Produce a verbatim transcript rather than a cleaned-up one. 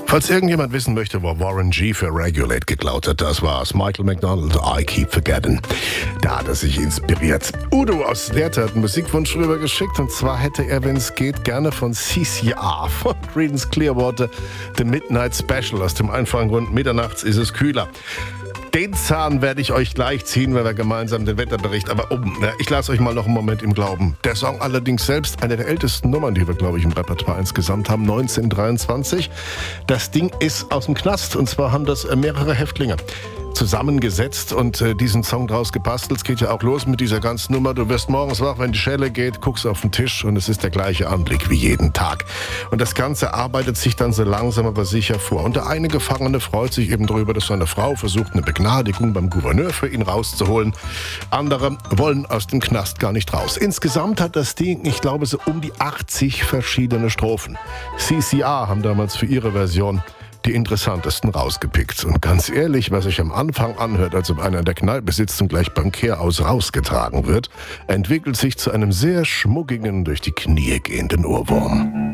Falls irgendjemand wissen möchte, wo Warren G. für Regulate geklaut hat, das war's. Michael McDonald, I Keep Forgetting. Da hat er sich inspiriert. Udo aus Lehrte hat einen Musikwunsch rübergeschickt, und zwar hätte er, wenn es geht, gerne von C C R von Creedence Clearwater The Midnight Special. Aus dem einfachen Grund, mitternachts ist es kühler. Den Zahn werde ich euch gleich ziehen, wenn wir gemeinsam den Wetterbericht, aber um, ne, ich lasse euch mal noch einen Moment im Glauben. Der Song allerdings selbst, eine der ältesten Nummern, die wir, glaube ich, im Repertoire insgesamt haben, neunzehnhundertdreiundzwanzig. Das Ding ist aus dem Knast, und zwar haben das mehrere Häftlinge zusammengesetzt und äh, diesen Song draus gebastelt. Es geht ja auch los mit dieser ganzen Nummer. Du wirst morgens wach, wenn die Schelle geht, guckst auf den Tisch und es ist der gleiche Anblick wie jeden Tag. Und das Ganze arbeitet sich dann so langsam aber sicher vor. Und der eine Gefangene freut sich eben darüber, dass seine Frau versucht, eine Begnadigung beim Gouverneur für ihn rauszuholen. Andere wollen aus dem Knast gar nicht raus. Insgesamt hat das Ding, ich glaube, so um die achtzig verschiedene Strophen. C C R haben damals für ihre Version die interessantesten rausgepickt. Und ganz ehrlich, was sich am Anfang anhört, als ob einer in der Kneipe sitzt und gleich beim Kehraus rausgetragen wird, entwickelt sich zu einem sehr schmuckigen, durch die Knie gehenden Ohrwurm.